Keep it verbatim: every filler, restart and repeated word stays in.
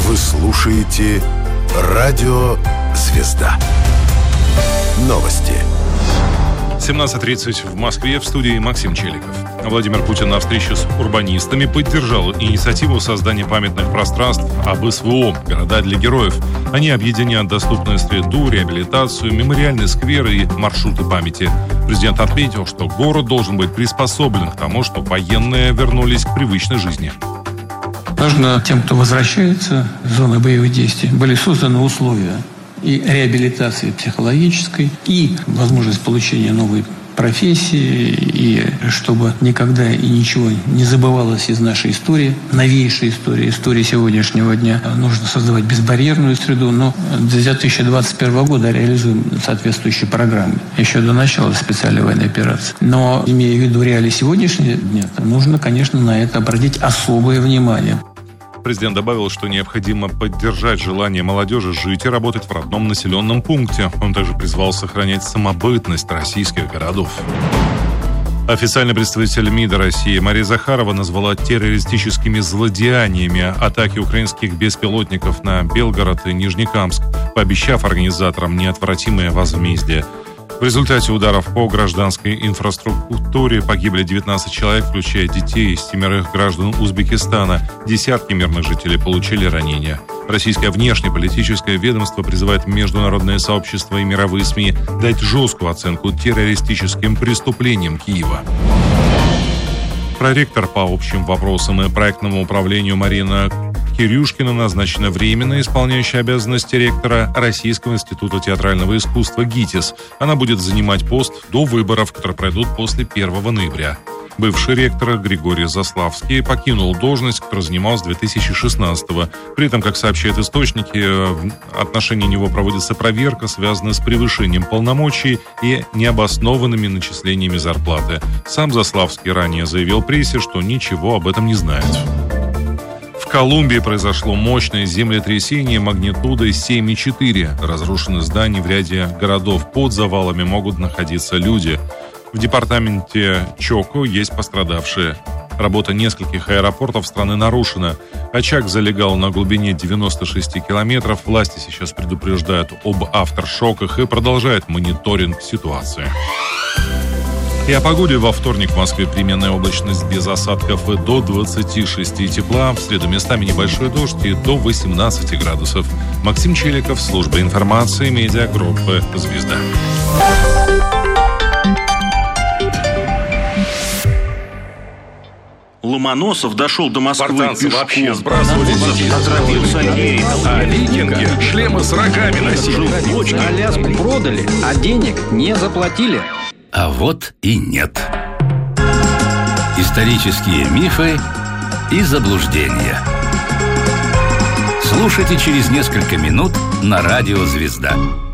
Вы слушаете Радио «Звезда». Новости. семнадцать тридцать в Москве, в студии Максим Челиков. Владимир Путин на встрече с урбанистами поддержал инициативу создания памятных пространств об СВО «Города для героев». Они объединят доступную среду, реабилитацию, мемориальные скверы и маршруты памяти. Президент отметил, что город должен быть приспособлен к тому, что военные вернулись к привычной жизни. Нужно тем, кто возвращается в зоны боевых действий, были созданы условия и реабилитации психологической, и возможность получения новой профессии, и чтобы никогда и ничего не забывалось из нашей истории, новейшей истории, истории сегодняшнего дня. Нужно создавать безбарьерную среду, но до две тысячи двадцать первого года реализуем соответствующие программы, еще до начала специальной военной операции. Но, имея в виду реалии сегодняшнего дня, нужно, конечно, на это обратить особое внимание. Президент добавил, что необходимо поддержать желание молодежи жить и работать в родном населенном пункте. Он также призвал сохранять самобытность российских городов. Официальный представитель МИДа России Мария Захарова назвала террористическими злодеяниями атаки украинских беспилотников на Белгород и Нижнекамск, пообещав организаторам неотвратимое возмездие. В результате ударов по гражданской инфраструктуре погибли девятнадцать человек, включая детей из семерых граждан Узбекистана. Десятки мирных жителей получили ранения. Российское внешнеполитическое ведомство призывает международное сообщество и мировые СМИ дать жесткую оценку террористическим преступлениям Киева. Проректор по общим вопросам и проектному управлению Марина Кирюшкина назначена временно исполняющая обязанности ректора Российского института театрального искусства ГИТИС. Она будет занимать пост до выборов, которые пройдут после первого ноября. Бывший ректор Григорий Заславский покинул должность, которую занимал с две тысячи шестнадцатого. При этом, как сообщают источники, в отношении него проводится проверка, связанная с превышением полномочий и необоснованными начислениями зарплаты. Сам Заславский ранее заявил прессе, что ничего об этом не знает. В Колумбии произошло мощное землетрясение магнитудой семь и четыре. Разрушены здания в ряде городов. Под завалами могут находиться люди. В департаменте Чоко есть пострадавшие. Работа нескольких аэропортов страны нарушена. Очаг залегал на глубине девяносто шесть километров. Власти сейчас предупреждают об авторшоках и продолжают мониторинг ситуации. И о погоде. Во вторник в Москве переменная облачность без осадков и до двадцати шести тепла. В среду местами небольшой дождь и до восемнадцати градусов. Максим Челиков, служба информации, медиагруппы «Звезда». Ломоносов дошел до Москвы Спартанцы пешком. вообще сбрасывали детей. Отравился геем. А викинги шлемы с рогами носили. Аляску продали, а денег не заплатили. А вот и нет. Исторические мифы и заблуждения. Слушайте через несколько минут на радио «Звезда».